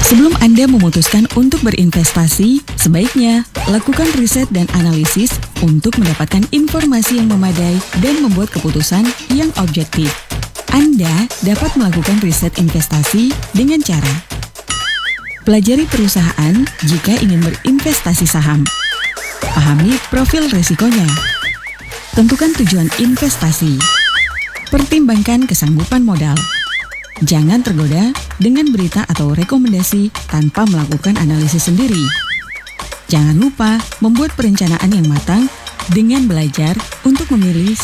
Sebelum Anda memutuskan untuk berinvestasi, sebaiknya lakukan riset dan analisis untuk mendapatkan informasi yang memadai dan membuat keputusan yang objektif. Anda dapat melakukan riset investasi dengan cara pelajari perusahaan jika ingin berinvestasi saham. Pahami profil risikonya. Tentukan tujuan investasi. Pertimbangkan kesanggupan modal. Jangan tergoda dengan berita atau rekomendasi tanpa melakukan analisis sendiri. Jangan lupa membuat perencanaan yang matang dengan belajar untuk memilih